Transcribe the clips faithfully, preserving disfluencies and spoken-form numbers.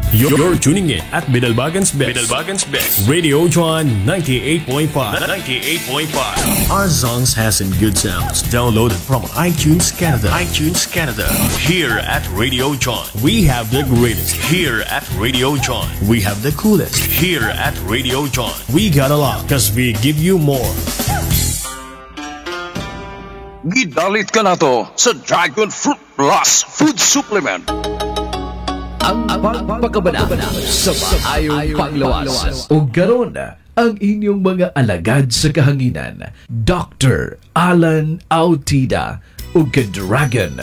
You're, you're tuning in at Bidalbagan's Best. Bidalbagan's Best. Radio John ninety-eight point five. ninety-eight point five. Our songs has some good sounds. Downloaded from iTunes Canada. iTunes Canada. Here at Radio John, we have the greatest. Here at Radio John, we have the coolest. Here at Radio John, we got a lot because we give you more. Gidalit ka na to sa Dragon Fruit Plus Food Supplement. Ang pagpakabana sa maayong panglawas. O garon ang inyong mga alagad sa kahanginan, Doctor Alan Autida o Dragon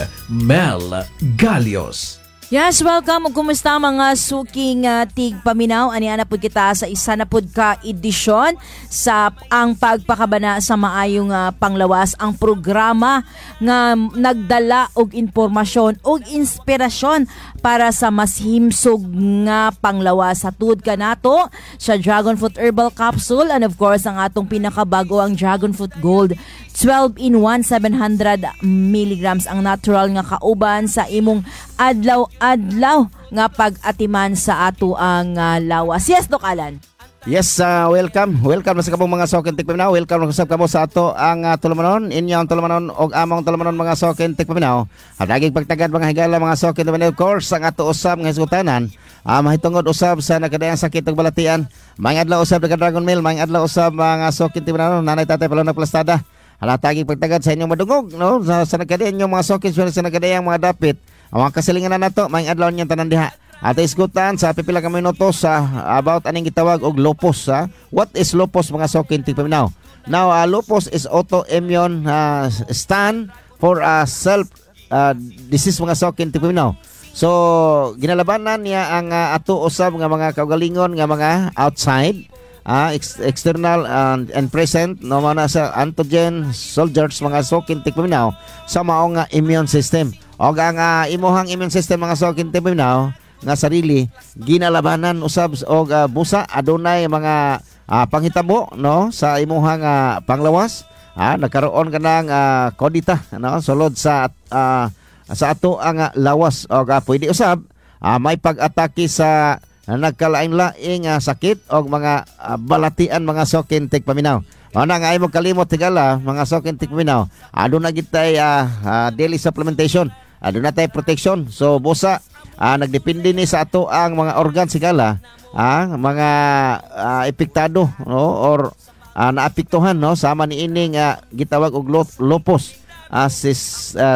Mel Galios. Yes, welcome. Kumusta mga suking uh, tigpaminaw? Aniana po kita sa isa na pod ka edisyon sa ang pagpakabana sa maayong uh, panglawas, ang programa nga nagdala og impormasyon og inspirasyon para sa mas himsog nga panglawas. Satud ka nato sa Dragon Fruit Herbal Capsule and of course ang atong pinakabago ang Dragon Fruit Gold twelve in one, seven hundred milligrams ang natural nga kauban sa imong adlaw-adlaw nga pag-atiman sa ato ang uh, lawas. Yes, Doc Alan. Yes, uh, welcome. Welcome sa kabong mga sokin tikpaminaw. Welcome sa kabo sa ato ang uh, tulumanon, inyong tulumanon og among tulumanon mga sokin tikpaminaw. At aging pagtagad mga higala mga sokin tikpaminaw. Of course, ang ato usab nga hisgutanan, uh, mahitungod usab sa nagkadayang sakit ug balatian. Mga adlaw usab daga Dragon Mill, mga adlaw usab mga sokin tikpaminaw, nanay tatay pala na plastada. Halataging pagtagad sa inyong madungog, no? Sa, sa nagkadayang inyong mga sokin, sa nagkadayang mga dapit. Ang mga kasilingan na nato, mga adlaw niyang tanan diha. At isgutan sa pipila ka minutos sa uh, about aning gitawag og lupus. Ha? What is lupus mga sokin tigpaminaw? Now, uh, lupus is autoimmune uh, stand for uh, self uh, disease mga sokin tigpaminaw. So, ginalabanan niya ang uh, ato usab nga mga kaugalingon nga mga outside, uh, ex- external and, and present, no man sa antigen soldiers mga sokin tigpaminaw sa maong uh, immune system. O ang uh, imuhang immune system mga sokin tigpaminaw nga sarili ginalabanan usab og uh, busa adunay mga uh, panghitabo no sa imuhang uh, panglawas, ah nagkaroon ka ng uh, kodita no sulod sa uh, sa ato ang uh, lawas og uh, pwede usab uh, may pag-atake sa uh, nagkalain-laing uh, sakit og mga uh, balatian mga sokin tigpaminaw. Ana nga imo kalimot tigala mga sokin tigpaminaw, aduna gitay uh, uh, daily supplementation, aduna tay protection. So busa Ah, nagdepende ni sa ato ang mga organ sigala, ah, mga ah, epektado no or ah, naapektuhan no sama ni ining ah, gitawag og lupus, ah, sis, ah,